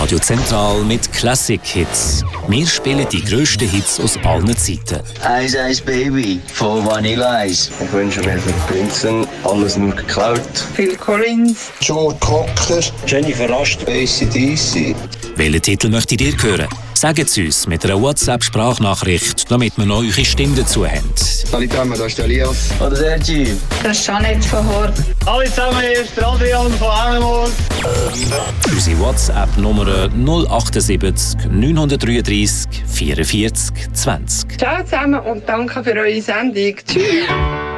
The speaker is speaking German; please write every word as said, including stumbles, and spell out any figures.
Radio Zentral mit Classic-Hits. Wir spielen die grössten Hits aus allen Zeiten. Ice Ice Baby von Vanilla Ice. Ich wünsche mir von Prinzen alles nur geklaut. Phil Collins. Joe Cocker. Jennifer Rast. A C D C. Welchen Titel möchtet ihr hören? Sagt es uns mit einer WhatsApp-Sprachnachricht, damit wir noch eure Stimme dazu haben. Salut zusammen, da ist der Elias. Oder der Jim. Das ist Jeanette von Hort. Hallo zusammen, hier ist der Adrian von Annemol. Unsere WhatsApp-Nummer null achtundsiebzig neunhundertdreiunddreißig vierundvierzig zwanzig. Ciao zusammen und danke für eure Sendung. Tschüss.